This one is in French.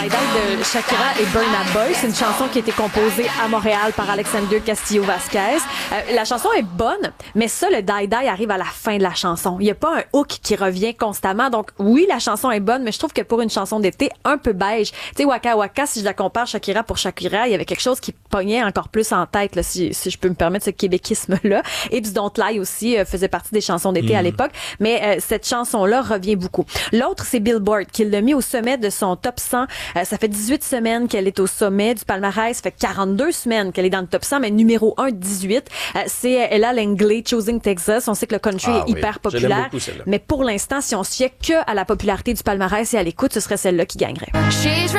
De Shakira et Burna Boy, c'est une chanson qui a été composée à Montréal par Alexander Castillo Vasquez. La chanson est bonne, mais ça, le die-die arrive à la fin de la chanson. Il n'y a pas un hook qui revient constamment. Donc, oui, la chanson est bonne, mais je trouve que pour une chanson d'été, un peu beige. Tu sais, Waka Waka, si je la compare Shakira pour Shakira, il y avait quelque chose qui pognait encore plus en tête, là, si je peux me permettre ce québéquisme-là. Et puis Don't Lie aussi faisait partie des chansons d'été à l'époque. Mais cette chanson-là revient beaucoup. L'autre, c'est Billboard, qui l'a mis au sommet de son top 100. Ça fait 18 semaines qu'elle est au sommet du palmarès. Ça fait 42 semaines qu'elle est dans le top 100, mais numéro 1, 18. C'est Ella Langley, Choosing Texas. On sait que le country est hyper populaire. Beaucoup, mais pour l'instant, si on se fiait que à la popularité du palmarès et à l'écoute, ce serait celle-là qui gagnerait.